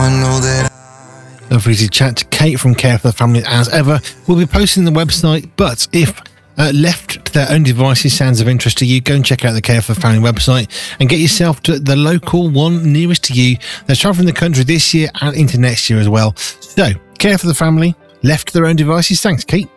know that Lovely to chat to Kate from Care for the Family as ever. We'll be posting the website, but if left to their own devices sounds of interest to you, go and check out the Care for the Family website and get yourself to the local one nearest to you. They're traveling the country this year and into next year as well. So, Care for the Family, left to their own devices. Thanks, Kate.